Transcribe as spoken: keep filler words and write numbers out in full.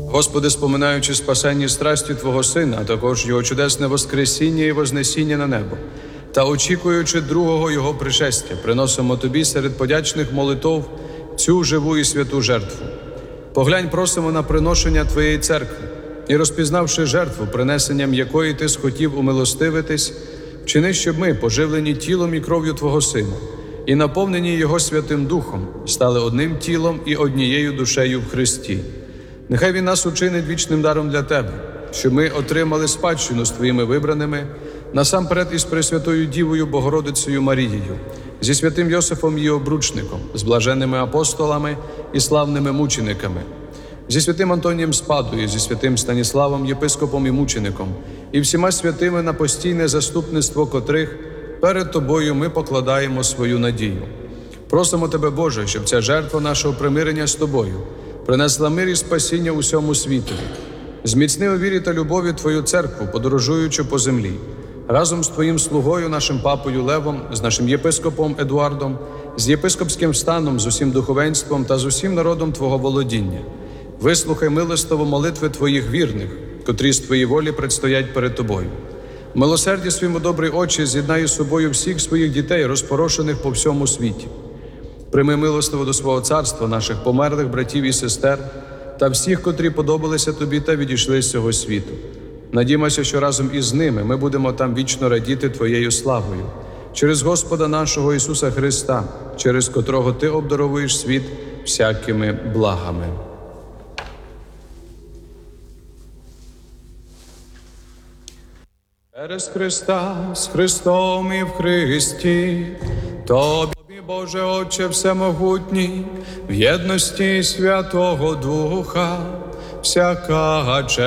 Господи, споминаючи спасенні страсті Твого Сина, а також Його чудесне воскресіння і вознесіння на небо, та очікуючи другого Його пришестя, приносимо Тобі серед подячних молитов цю живу і святу жертву. Поглянь, просимо на приношення Твоєї церкви, і розпізнавши жертву, принесенням якої Ти схотів умилостивитись, вчини, щоб ми, поживлені тілом і кров'ю Твого Сина, і наповнені Його Святим Духом, стали одним тілом і однією душею в Христі. Нехай Він нас учинить вічним даром для Тебе, щоб ми отримали спадщину з Твоїми вибраними, насамперед із Пресвятою Дівою Богородицею Марією, зі святим Йосифом її обручником, з блаженними апостолами і славними мучениками, зі святим Антонієм Спадою, зі святим Станіславом, єпископом і мучеником, і всіма святими, на постійне заступництво котрих перед Тобою ми покладаємо свою надію. Просимо Тебе, Боже, щоб ця жертва нашого примирення з Тобою принесла мир і спасіння усьому світові. Зміцни у вірі та любові Твою церкву, подорожуючи по землі, разом з Твоїм слугою, нашим папою Левом, з нашим єпископом Едуардом, з єпископським станом, з усім духовенством та з усім народом Твого володіння. Вислухай милостиво молитви Твоїх вірних, котрі з Твоєї волі предстоять перед Тобою. В милосерді своєму, добрий Отче, з'єднай з собою всіх своїх дітей, розпорошених по всьому світі. Прийми милостиво до свого царства наших померлих братів і сестер та всіх, котрі подобалися Тобі та відійшли з цього світу. Надіймося, що разом із ними ми будемо там вічно радіти Твоєю славою. Через Господа нашого Ісуса Христа, через котрого Ти обдаровуєш світ всякими благами. Через Христа, з Христом і в Христі, Тобі, Боже Отче всемогутній, в єдності Святого Духа, всяка честь